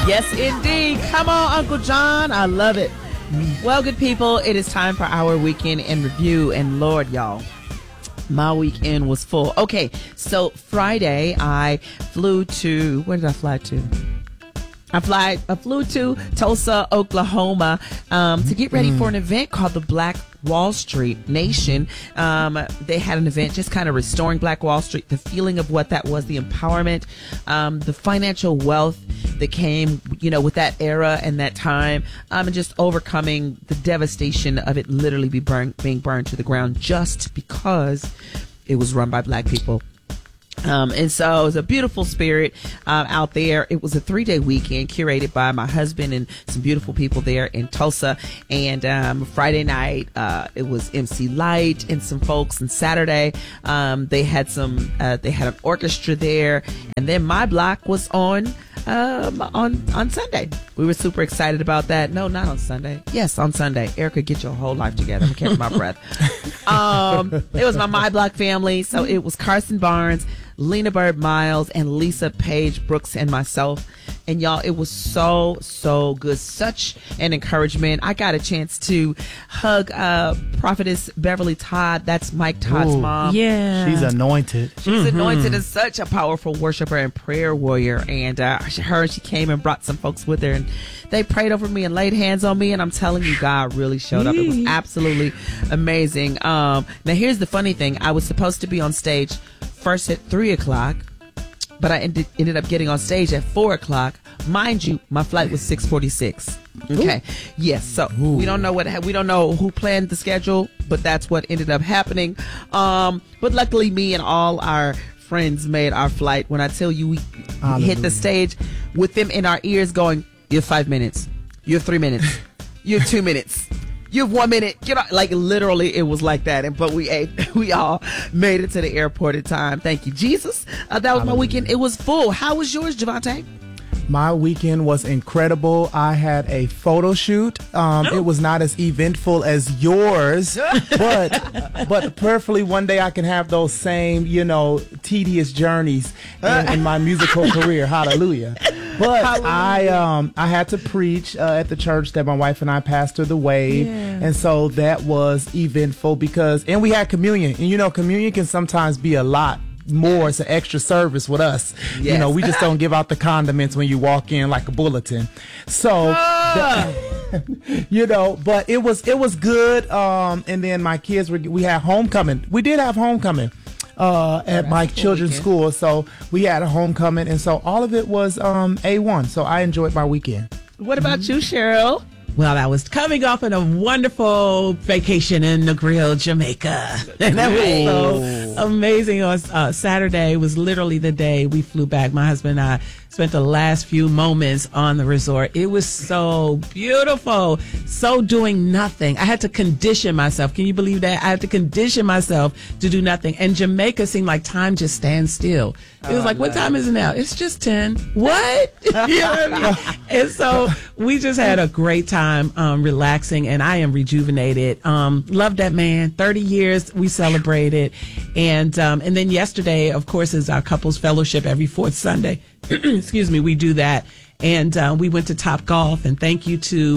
Yes, indeed. Come on, Uncle John. I love it. Well, good people, it is time for our weekend in review. And Lord, y'all, my weekend was full. Okay, so Friday, I flew to, where did I fly to? I flew to Tulsa, Oklahoma, to get ready for an event called the Black Wall Street Nation. They had an event just kind of restoring Black Wall Street, the feeling of what that was, the empowerment, the financial wealth that came, with that era and that time, and just overcoming the devastation of it literally being burned to the ground just because it was run by Black people. And so it was a beautiful spirit out there. It was a 3-day weekend curated by my husband and some beautiful people there in Tulsa. And Friday night, it was MC Light and some folks. And Saturday, they had an orchestra there. And then my block was on Sunday. We were super excited about that. No, not on Sunday. Yes, on Sunday. Erica, get your whole life together. I'm catching my breath. It was my Block family. So it was Carson Barnes, Lena Bird Miles, and Lisa Page Brooks and myself. And y'all, it was so, so good. Such an encouragement. I got a chance to hug Prophetess Beverly Todd. That's Mike Todd's mom. Yeah. She's anointed. She's anointed as such a powerful worshiper and prayer warrior. And she came and brought some folks with her. And they prayed over me and laid hands on me. And I'm telling you, God really showed up. It was absolutely amazing. Now, here's the funny thing. I was supposed to be on stage first at 3:00, but I ended up getting on stage at 4:00. Mind you, my flight was 6:46. Okay. Yes. So we don't know who planned the schedule, but that's what ended up happening. But luckily me and all our friends made our flight. When I tell you we hit the stage with them in our ears going, you have 5 minutes. You have 3 minutes. You have 2 minutes. You have 1 minute. Like literally it was like that. But we all made it to the airport in time. Thank you, Jesus. That was my weekend. It was full. How was yours, Javante? My weekend was incredible. I had a photo shoot. It was not as eventful as yours, but prayerfully one day I can have those same, tedious journeys in my musical career. Hallelujah. But I had to preach at the church that my wife and I pastor the Wave. Yeah. And so that was eventful and we had communion. And communion can sometimes be a lot more. It's an extra service with us. Yes. We just don't give out the condiments when you walk in like a bulletin. So, but it was good. And then my kids we had homecoming. We did have homecoming at my children's school. So we had a homecoming. And so all of it was A1. So I enjoyed my weekend. What about you, Cheryl? Well, I was coming off on a wonderful vacation in Negril, Jamaica. And that was so amazing. On Saturday was literally the day we flew back. My husband and I spent the last few moments on the resort. It was so beautiful. So doing nothing. I had to condition myself. Can you believe that? I had to condition myself to do nothing. And Jamaica seemed like time just stands still. It was like, what time is it now? It's just 10. What? You know what I mean? And so we just had a great time relaxing, and I am rejuvenated. Love that man. 30 years we celebrated. And then yesterday, of course, is our couples fellowship every fourth Sunday. Excuse me, we do that. And we went to Top Golf, and thank you to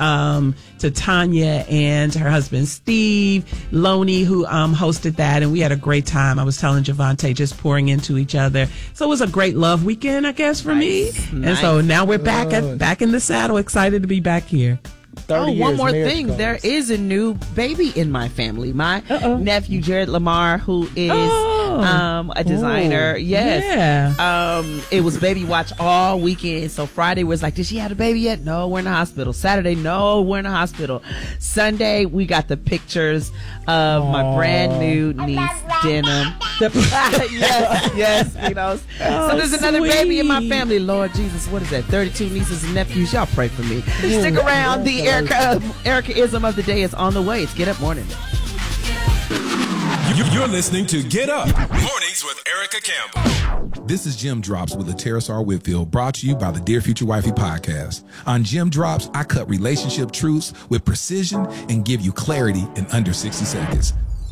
Tanya and her husband Steve Loney, who hosted that, and we had a great time. I was telling Javante, just pouring into each other. So it was a great love weekend, I guess, for me. And so now we're back in the saddle, excited to be back here. One more thing. There is a new baby in my family. My nephew, Jared Lamar, who is a designer. Yes. Yeah. It was baby watch all weekend. So Friday was like, did she have a baby yet? No, we're in the hospital. Saturday, no, we're in the hospital. Sunday, we got the pictures of my brand new niece, Denim. yes. So there's another baby in my family. Lord Jesus, what is that? 32 nieces and nephews. Y'all pray for me. Stick around. The Erica-ism of the day is on the way. It's Get Up Morning. You're listening to Get Up Mornings with Erica Campbell. This is Jim Drops with Terrace R. Whitfield, brought to you by the Dear Future Wifey podcast. On Jim Drops, I cut relationship truths with precision and give you clarity in under 60 seconds.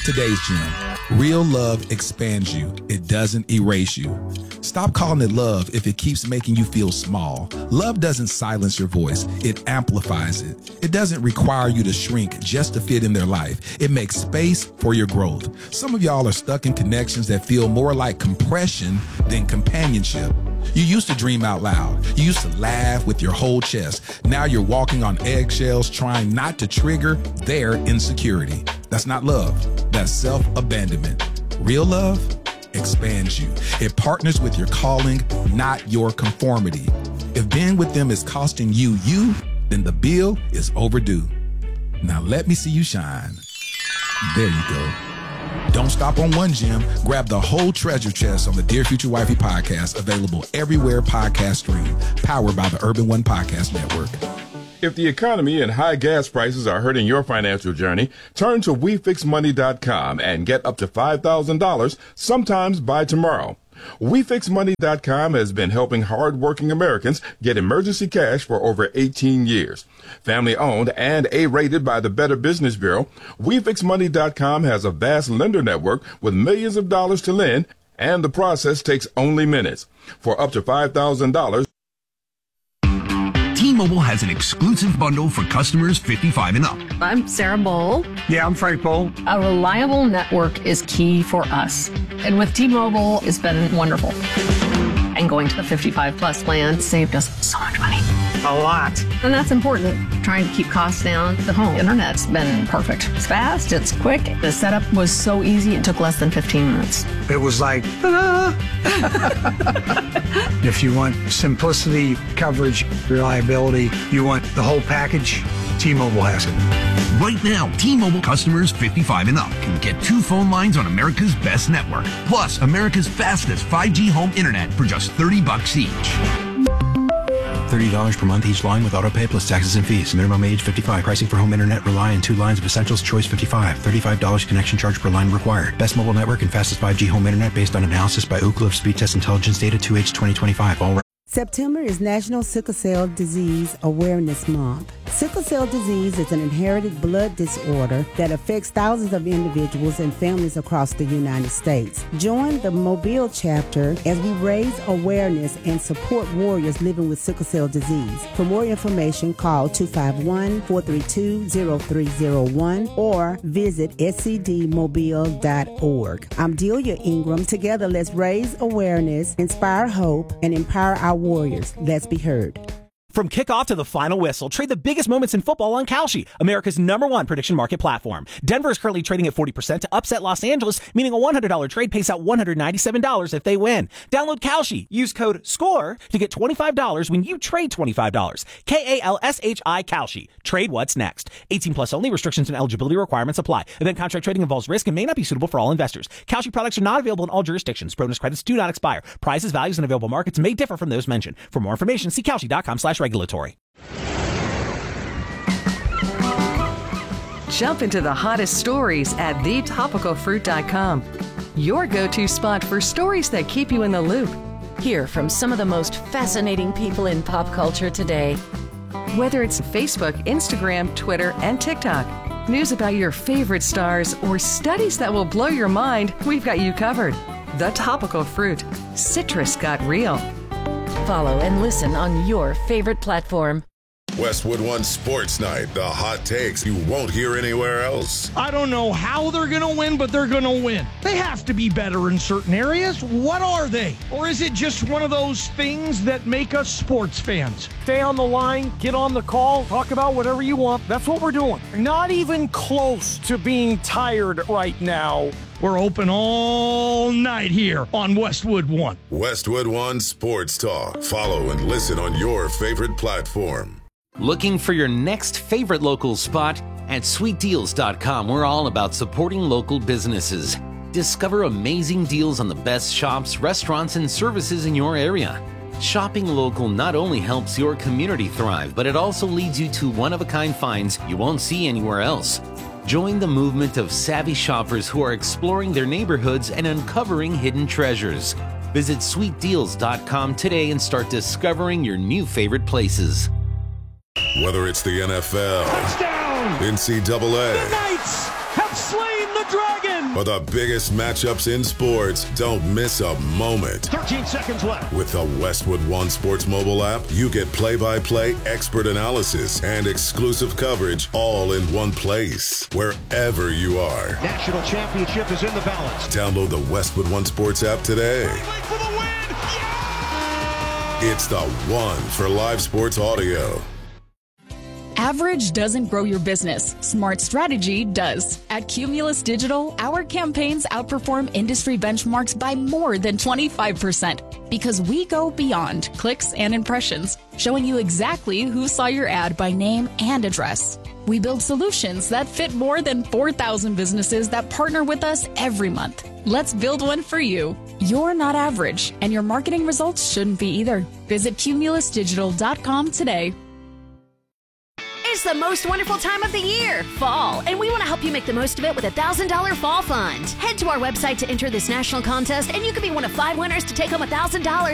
Today's gem. Real love expands you. It doesn't erase you. Stop calling it love if it keeps making you feel small. Love doesn't silence your voice. It amplifies it. It doesn't require you to shrink just to fit in their life. It makes space for your growth. Some of y'all are stuck in connections that feel more like compression than companionship. You used to dream out loud. You used to laugh with your whole chest. Now you're walking on eggshells trying not to trigger their insecurity. That's not love. That's self-abandonment. Real love expands you. It partners with your calling, not your conformity. If being with them is costing you, then the bill is overdue. Now let me see you shine. There you go. Don't stop on one gem. Grab the whole treasure chest on the Dear Future Wifey podcast, available everywhere podcasts stream, powered by the Urban One Podcast Network. If the economy and high gas prices are hurting your financial journey, turn to WeFixMoney.com and get up to $5,000 sometimes by tomorrow. WeFixMoney.com has been helping hard-working Americans get emergency cash for over 18 years. Family-owned and A-rated by the Better Business Bureau, WeFixMoney.com has a vast lender network with millions of dollars to lend, and the process takes only minutes. For up to $5,000, T-Mobile has an exclusive bundle for customers 55 and up. I'm Sarah Bowl. Yeah, I'm Frank Bowl. A reliable network is key for us. And with T-Mobile, it's been wonderful. And going to the 55 plus plan saved us so much money. A lot. And that's important. Trying to keep costs down. The home internet's been perfect. It's fast, it's quick. The setup was so easy, it took less than 15 minutes. It was like, ta-da! If you want simplicity, coverage, reliability, you want the whole package, T-Mobile has it. Right now, T-Mobile customers 55 and up can get 2 phone lines on America's best network, plus America's fastest 5G home internet for just $30 each. $30 per month each line with auto pay plus taxes and fees. Minimum age 55. Pricing for home internet rely on 2 lines of Essentials Choice 55. $35 connection charge per line required. Best mobile network and fastest 5G home internet based on analysis by Ookla of Speed Test Intelligence Data 2H 2025. All September is National Sickle Cell Disease Awareness Month. Sickle cell disease is an inherited blood disorder that affects thousands of individuals and families across the United States. Join the Mobile chapter as we raise awareness and support warriors living with sickle cell disease. For more information, call 251-432-0301 or visit scdmobile.org. I'm Delia Ingram. Together, let's raise awareness, inspire hope, and empower our warriors. Let's be heard. From kickoff to the final whistle, trade the biggest moments in football on Kalshi, America's #1 prediction market platform. Denver is currently trading at 40% to upset Los Angeles, meaning a $100 trade pays out $197 if they win. Download Kalshi. Use code SCORE to get $25 when you trade $25. KALSHI Kalshi. Trade what's next. 18 plus only. Restrictions and eligibility requirements apply. Event contract trading involves risk and may not be suitable for all investors. Kalshi products are not available in all jurisdictions. Bonus credits do not expire. Prices, values, and available markets may differ from those mentioned. For more information, see Kalshi.com/regulatory. Jump into the hottest stories at thetopicalfruit.com. Your go-to spot for stories that keep you in the loop. Hear from some of the most fascinating people in pop culture today. Whether it's Facebook, Instagram, Twitter, and TikTok, news about your favorite stars, or studies that will blow your mind, we've got you covered. The Topical Fruit. Citrus got real. Follow and listen on your favorite platform. Westwood One Sports Night, the hot takes you won't hear anywhere else. I don't know how they're going to win, but they're going to win. They have to be better in certain areas. What are they? Or is it just one of those things that make us sports fans? Stay on the line, get on the call, talk about whatever you want. That's what we're doing. Not even close to being tired right now. We're open all night here on Westwood One. Westwood One Sports Talk. Follow and listen on your favorite platform. Looking for your next favorite local spot? At sweetdeals.com, we're all about supporting local businesses. Discover amazing deals on the best shops, restaurants, and services in your area. Shopping local not only helps your community thrive, but it also leads you to one-of-a-kind finds you won't see anywhere else. Join the movement of savvy shoppers who are exploring their neighborhoods and uncovering hidden treasures. Visit sweetdeals.com today and start discovering your new favorite places. Whether it's the NFL, touchdown, NCAA, the Knights have slain the dragon, For the biggest matchups in sports, don't miss a moment. 13 seconds left. With the Westwood One Sports mobile app, you get play-by-play expert analysis and exclusive coverage all in one place, wherever you are. National championship is in the balance. Download the Westwood One Sports app today. For the win! Yeah! It's the one for live sports audio. Average doesn't grow your business. Smart strategy does. At Cumulus Digital, our campaigns outperform industry benchmarks by more than 25% because we go beyond clicks and impressions, showing you exactly who saw your ad by name and address. We build solutions that fit more than 4,000 businesses that partner with us every month. Let's build one for you. You're not average, and your marketing results shouldn't be either. Visit cumulusdigital.com today. It's the most wonderful time of the year, fall, and we want to help you make the most of it with a $1,000 fall fund. Head to our website to enter this national contest, and you could be one of 5 winners to take home $1,000.